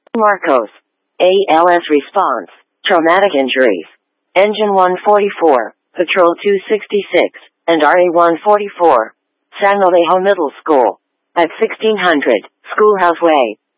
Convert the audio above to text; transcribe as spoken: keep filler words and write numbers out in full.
Marcos. A L S response. Traumatic injuries. Engine one forty-four, Patrol two sixty-six, and R A one forty-four. San Alejo Middle School. At sixteen hundred, Schoolhouse Way.